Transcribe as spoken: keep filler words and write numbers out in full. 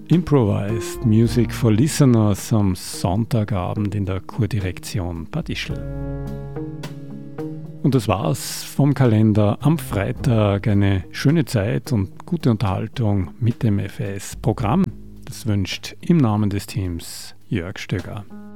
Improvised Music for Listeners am Sonntagabend in der Kurdirektion Bad Ischl. Und das war's vom Kalender. Am Freitag eine schöne Zeit und gute Unterhaltung mit dem F A S-Programm. Das wünscht im Namen des Teams Jörg Stöger.